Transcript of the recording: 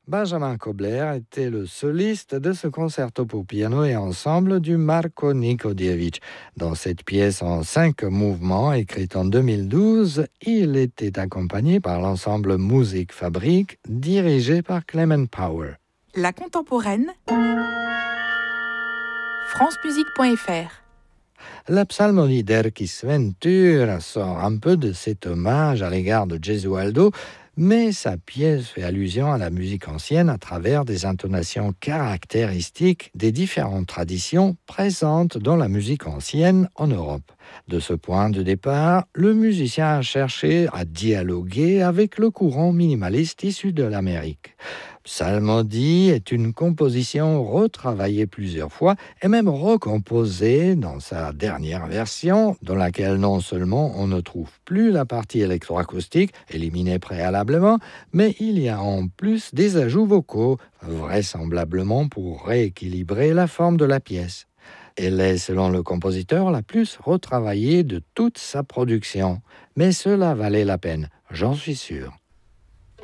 Benjamin Kobler était le soliste de ce concerto pour piano et ensemble du Marko Nikodievich. Dans cette pièce en 5 mouvements, écrite en 2012, il était accompagné par l'ensemble Musique Fabrique, dirigé par Clement Power. La contemporaine, francemusique.fr. La psalmodie d'Erkis Ventura sort un peu de cet hommage à l'égard de Gesualdo, mais sa pièce fait allusion à la musique ancienne à travers des intonations caractéristiques des différentes traditions présentes dans la musique ancienne en Europe. De ce point de départ, le musicien a cherché à dialoguer avec le courant minimaliste issu de l'Amérique. Psalmodie est une composition retravaillée plusieurs fois et même recomposée dans sa dernière version, dans laquelle non seulement on ne trouve plus la partie électroacoustique éliminée préalablement, mais il y a en plus des ajouts vocaux, vraisemblablement pour rééquilibrer la forme de la pièce. Elle est, selon le compositeur, la plus retravaillée de toute sa production, mais cela valait la peine, j'en suis sûr.